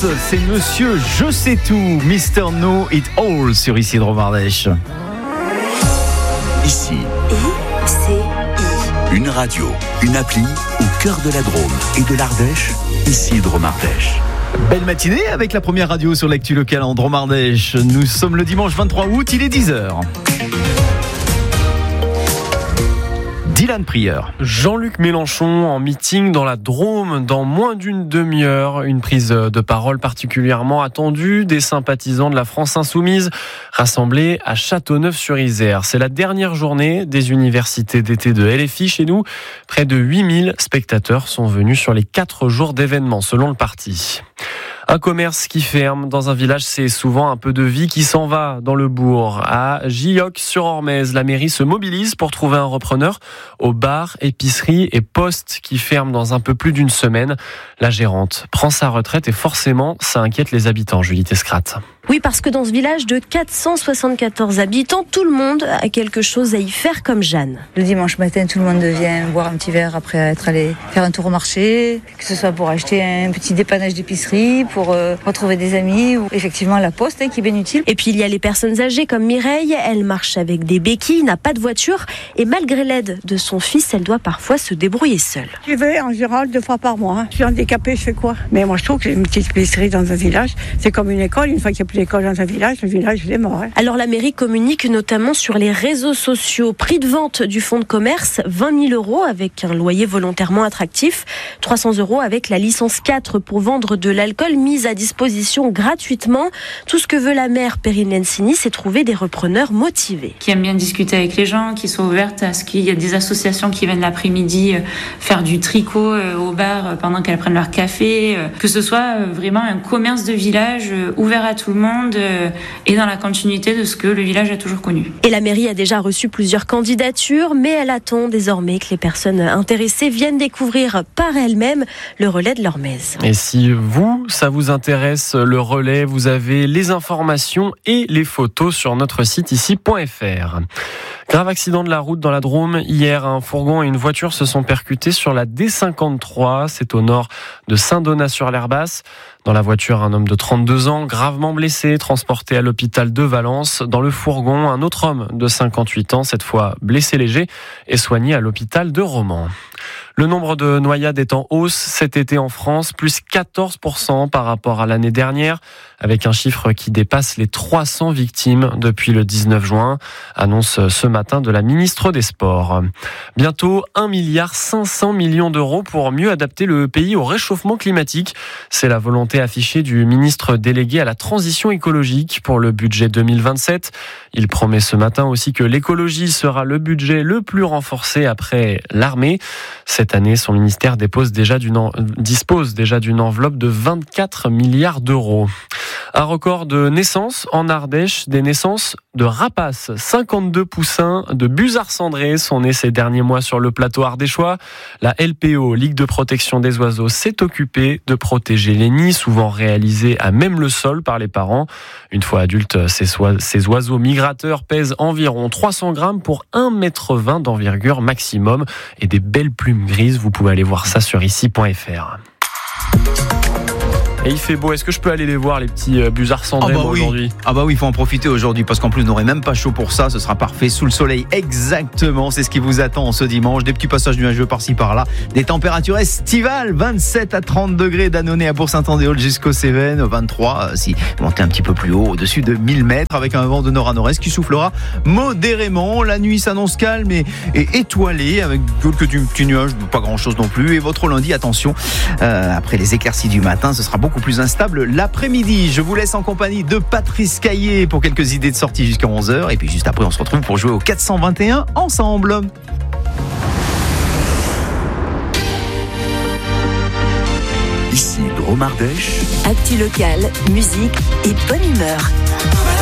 c'est Monsieur Je sais tout, Mr. Know It All sur Isidro Mardèche. Ici, I-C-I. une radio, une appli au cœur de la Drôme et de l'Ardèche, Isidro Mardèche. Belle matinée avec la première radio sur l'actu locale en Drôme Ardèche. Nous sommes le dimanche 23 août, il est 10h. Dylan Prieur. Jean-Luc Mélenchon en meeting dans la Drôme dans moins d'une demi-heure. Une prise de parole particulièrement attendue des sympathisants de la France Insoumise rassemblés à Châteauneuf-sur-Isère. C'est la dernière journée des universités d'été de LFI chez nous. Près de 8000 spectateurs sont venus sur les 4 jours d'événements selon le parti. Un commerce qui ferme dans un village, c'est souvent un peu de vie qui s'en va dans le bourg. À Gilloc-sur-Ormez, la mairie se mobilise pour trouver un repreneur aux bars, épiceries et postes qui ferment dans un peu plus d'une semaine. La gérante prend sa retraite et forcément, ça inquiète les habitants. Julie Tescrate. Oui, parce que dans ce village de 474 habitants, tout le monde a quelque chose à y faire comme Jeanne. Le dimanche matin, tout le monde vient boire un petit verre après être allé faire un tour au marché, que ce soit pour acheter un petit dépannage d'épicerie, pour retrouver des amis, ou effectivement la poste qui est bien utile. Et puis il y a les personnes âgées comme Mireille, elle marche avec des béquilles, n'a pas de voiture et malgré l'aide de son fils, elle doit parfois se débrouiller seule. J'y vais en général 2 fois par mois. Je suis handicapée, je fais quoi? Mais moi je trouve qu'une petite épicerie dans un village, c'est comme une école. Une fois qu'il n'y a plus d'école dans un village, le village il est mort. Alors la mairie communique notamment sur les réseaux sociaux. Prix de vente du fonds de commerce, 20 000 € avec un loyer volontairement attractif, 300 € avec la licence 4 pour vendre de l'alcool mise à disposition gratuitement. Tout ce que veut la maire Perrine Lencini, c'est trouver des repreneurs motivés. Qui aiment bien discuter avec les gens, qui soient ouvertes à ce qu'il y a des associations qui viennent l'après-midi faire du tricot au bar pendant qu'elles prennent leur café. Que ce soit vraiment un commerce de village ouvert à tout le monde et dans la continuité de ce que le village a toujours connu. Et la mairie a déjà reçu plusieurs candidatures, mais elle attend désormais que les personnes intéressées viennent découvrir par elles-mêmes le relais de l'Ormez. Et si ça vous intéresse, le relais, vous avez les informations et les photos sur notre site ici.fr. Grave accident de la route dans la Drôme. Hier, un fourgon et une voiture se sont percutés sur la D53. C'est au nord de Saint-Donat-sur-l'Herbasse. Dans la voiture, un homme de 32 ans, gravement blessé, transporté à l'hôpital de Valence. Dans le fourgon, un autre homme de 58 ans, cette fois blessé léger, est soigné à l'hôpital de Romans. Le nombre de noyades est en hausse cet été en France, plus 14% par rapport à l'année dernière, avec un chiffre qui dépasse les 300 victimes depuis le 19 juin, annonce ce matin de la ministre des Sports. Bientôt 1,5 milliard d'euros pour mieux adapter le pays au réchauffement climatique. C'est la volonté affichée du ministre délégué à la transition écologique pour le budget 2027. Il promet ce matin aussi que l'écologie sera le budget le plus renforcé après l'armée. Cette année, son ministère dispose déjà d'une enveloppe de 24 milliards d'euros. Un record de naissances en Ardèche, des naissances de rapaces. 52 poussins de busards cendrés sont nés ces derniers mois sur le plateau ardéchois. La LPO, Ligue de protection des oiseaux, s'est occupée de protéger les nids, souvent réalisés à même le sol par les parents. Une fois adultes, ces oiseaux migrateurs pèsent environ 300 grammes pour 1,20 m d'envergure maximum et des belles plumes grises. Vous pouvez aller voir ça sur ici.fr. Et il fait beau. Est-ce que je peux aller les voir, les petits busards cendrés aujourd'hui? Ah bah oui, il faut en profiter aujourd'hui parce qu'en plus, on n'aurait même pas chaud pour ça. Ce sera parfait sous le soleil. Exactement, c'est ce qui vous attend ce dimanche. Des petits passages nuageux par-ci par-là. Des températures estivales, 27 à 30 degrés d'Annonay à Bourg-Saint-Andéol jusqu'aux Cévennes, 23 si vous montez un petit peu plus haut, au-dessus de 1000 mètres, avec un vent de nord à nord-est qui soufflera modérément. La nuit s'annonce calme et étoilée avec quelques petits nuages, pas grand-chose non plus. Et votre lundi, attention, après les éclaircies du matin, ce sera beaucoup plus instable l'après-midi. Je vous laisse en compagnie de Patrice Caillé pour quelques idées de sortie jusqu'à 11h. Et puis juste après, on se retrouve pour jouer au 421 ensemble. Ici, Drôme Ardèche. Actu locale, musique et bonne humeur.